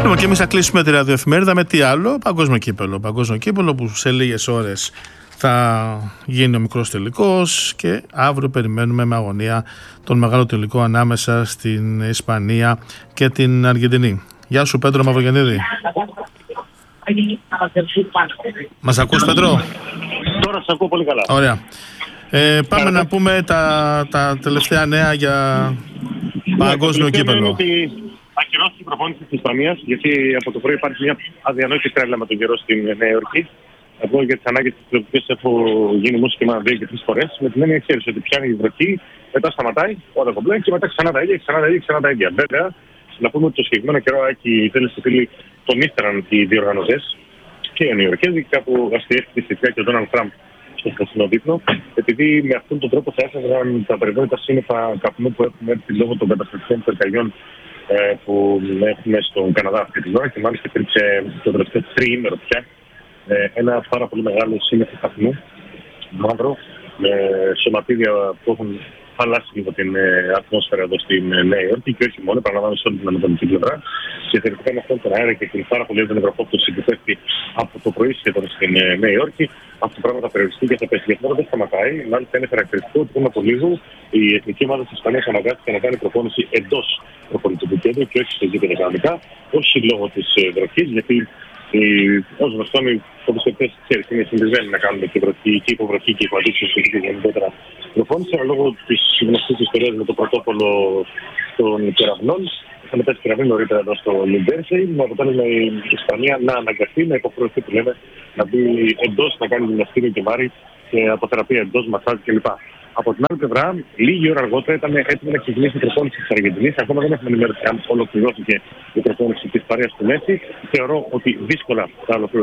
Λοιπόν, και εμείς θα κλείσουμε τη ραδιοεφημερίδα με τι άλλο? Παγκόσμιο κύπελλο. Παγκόσμιο κύπελλο που σε λίγες ώρες θα γίνει ο μικρός τελικός και αύριο περιμένουμε με αγωνία τον μεγάλο τελικό ανάμεσα στην Ισπανία και την Αργεντινή. Γεια σου, Πέτρο Μαυρογεννίδη. Μας ακούς, Πέτρο? Τώρα σε ακούω πολύ καλά. Ωραία. Πάμε να πούμε τα τελευταία νέα για παγκόσμιο κύπελλο. Ακυρώσει η προπόνηση της Ισπανίας, γιατί από το πρωί υπάρχει μια αδιανόητη τρέλα με τον καιρό στην Νέα Υόρκη. Εγώ για τις ανάγκες της τηλεοπτικής έχω γίνει μουσικήμα 2 και 3 φορές. Με την έννοια ξέρεις ότι πιάνει η βροχή, μετά σταματάει, όταν κομπλέ και μετά ξανά τα ίδια. Βέβαια, να πούμε ότι το συγκεκριμένο καιρό οι τέλες του φίλοι τον ύστεραν οι διοργανωτές και οι Νεοϊορκέζοι, κάπου αστιεύτηκε σχετικά και ο Ντόναλντ Τραμπ στο χθεσινό δείπνο, επειδή με αυτόν τον τρόπο θα έφευγαν τα περιβόητα σύννεφα καπνού που έχουμε έρθει λόγω των καταστροφικών πυρκαγιών που έχουμε στον Καναδά αυτή την ώρα, και μάλιστα υπήρξε το τελευταίο τριήμερο πια ένα πάρα πολύ μεγάλο σύννεφο καπνού, μαύρο, με σωματίδια που έχουν χαλάσει λίγο την ατμόσφαιρα εδώ στην Νέα Υόρκη, και όχι μόνο, παραλαμβάνω σε όλη την ανατολική πλευρά. Και θεωρητικά με αυτόν τον αέρα και την πάρα πολύ έντονη βροχόπτωση που πέφτει από το πρωί σχεδόν στην Νέα Υόρκη, αυτό το πράγμα θα περιοριστεί και θα πέσει. Γιατί δεν σταματάει. Μάλιστα είναι χαρακτηριστικό ότι πριν από λίγο η εθνική ομάδα της Ισπανίας αναγκάστηκε να κάνει προπόνηση εντός προπονητικού κέντρου και όχι σε γήπεδα κανονικά, όχι λόγω της βροχής, γιατί ως γνωστόν οι ποδοσφαιριστές είναι συνδεδεμένοι να κάνουν και υποβροχή και υποαντήξεις και γενικότερα προπόνηση, αλλά λόγω της γνωστής ιστορίας με το πρωτόκολλο των κεραυνών. Είχαμε πέσει κεραυνοί νωρίτερα εδώ στο Νιου-Τζέρσι, με αποτέλεσμα η Ισπανία να αναγκαστεί, να υποχρεωθεί που λέμε, να μπει εντός, να κάνει γυμναστήριο και βάρη και αποθεραπεία εντός, μασάζ κλπ. Από την άλλη πλευρά, λίγη ώρα αργότερα ήταν έτοιμη να ξεκινήσει η προπόνηση της Αργεντινής. Ακόμα δεν έχουμε ενημέρωση αν ολοκληρώθηκε η προπόνηση της παρέας του Μέση. Θεωρώ ότι δύσκολα θα ολοκληρωθεί